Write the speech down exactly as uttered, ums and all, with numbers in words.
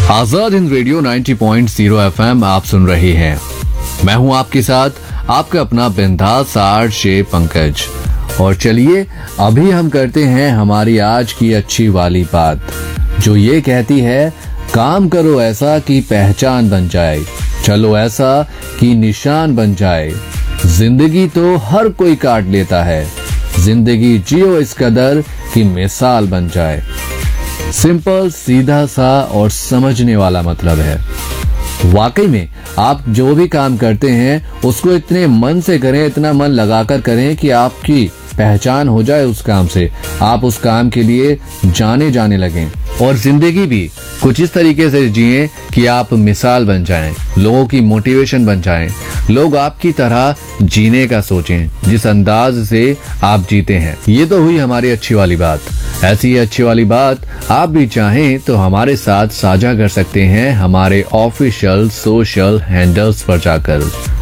Azad Hind radio नब्बे point शून्य FM आप सुन रहे हैं। मैं हूं आपके साथ आपका अपना बिंदास आरजे पंकज। और चलिए अभी हम करते हैं हमारी आज की अच्छी वाली बात, जो ये कहती है काम करो ऐसा कि पहचान बन जाए, चलो ऐसा कि निशान बन जाए। जिंदगी तो हर कोई काट लेता है, जिंदगी जियो इस कदर कि मिसाल बन जाए। सिंपल, सीधा सा और समझने वाला मतलब है। वाकई में आप जो भी काम करते हैं उसको इतने मन से करें, इतना मन लगाकर करें कि आपकी पहचान हो जाए उस काम से, आप उस काम के लिए जाने जाने लगें। और जिंदगी भी कुछ इस तरीके से जिएं कि आप मिसाल बन जाएं, लोगों की मोटिवेशन बन जाएं, लोग आपकी तरह जीने का सोचें जिस अंदाज से आप जीते हैं। ये तो हुई हमारी अच्छी वाली बात। ऐसी ही अच्छी वाली बात आप भी चाहें तो हमारे साथ साझा कर सकते हैं हमारे ऑफिशियल सोशल हैंडल्स पर जाकर।